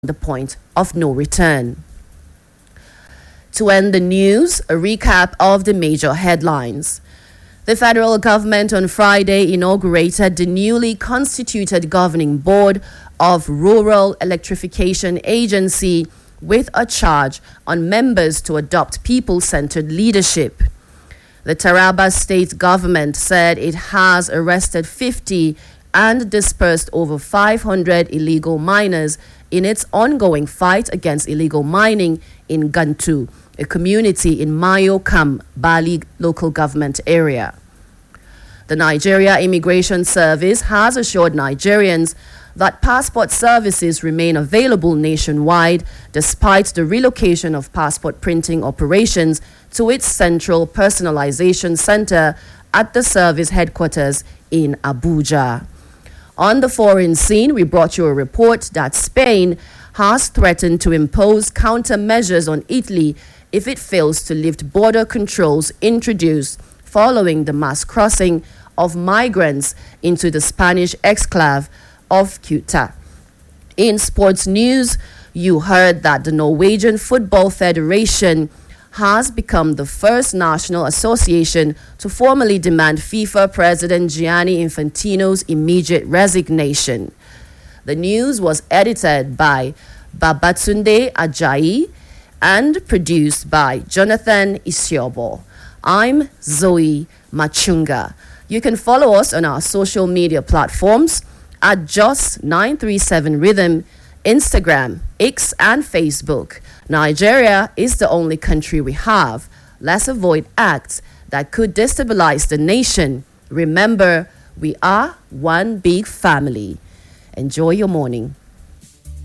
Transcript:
the point of no return. To end the news, a recap of the major headlines. The federal government on Friday inaugurated the newly constituted governing board of Rural Electrification Agency with a charge on members to adopt people-centered leadership. The Taraba state government said it has arrested 50 and dispersed over 500 illegal miners in its ongoing fight against illegal mining in Gantu, a community in Mayokam, Bali local government area. The Nigeria Immigration Service has assured Nigerians that passport services remain available nationwide despite the relocation of passport printing operations to its central personalization center at the service headquarters in Abuja. On the foreign scene, we brought you a report that Spain has threatened to impose countermeasures on Italy if it fails to lift border controls introduced following the mass crossing of migrants into the Spanish exclave of Ceuta. In sports news, you heard that the Norwegian Football Federation has become the first national association to formally demand FIFA President Gianni Infantino's immediate resignation. The news was edited by Babatunde Ajayi and produced by Jonathan Isiobo. I'm Zoe Machunga. You can follow us on our social media platforms at Just937Rhythm, Instagram, X, and Facebook. Nigeria is the only country we have. Let's avoid acts that could destabilize the nation. Remember, we are one big family. Enjoy your morning.